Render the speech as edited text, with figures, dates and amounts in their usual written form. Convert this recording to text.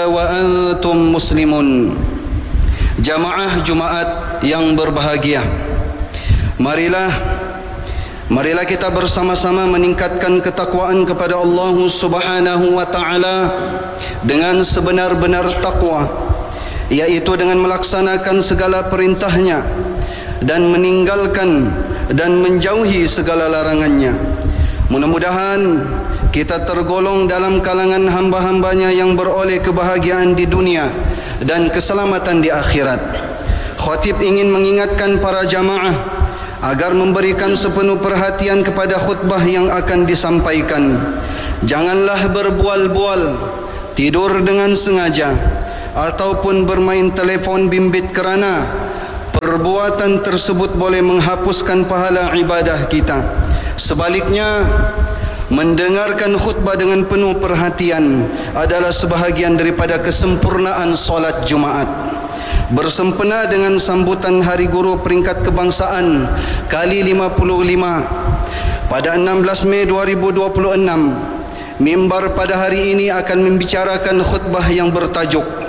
wa antum muslimun. Jamaah Jumaat yang berbahagia, Marilah kita bersama-sama meningkatkan ketakwaan kepada Allah Subhanahu wa taala dengan sebenar-benar takwa, yaitu dengan melaksanakan segala perintahnya dan meninggalkan dan menjauhi segala larangannya. Mudah-mudahan kita tergolong dalam kalangan hamba-hambanya yang beroleh kebahagiaan di dunia dan keselamatan di akhirat. Khatib ingin mengingatkan para jamaah agar memberikan sepenuh perhatian kepada khutbah yang akan disampaikan. Janganlah berbual-bual, tidur dengan sengaja, ataupun bermain telefon bimbit, kerana perbuatan tersebut boleh menghapuskan pahala ibadah kita. Sebaliknya, mendengarkan khutbah dengan penuh perhatian adalah sebahagian daripada kesempurnaan solat Jumaat. Bersempena dengan sambutan Hari Guru Peringkat Kebangsaan kali 55 pada 16 Mei 2026, mimbar pada hari ini akan membicarakan khutbah yang bertajuk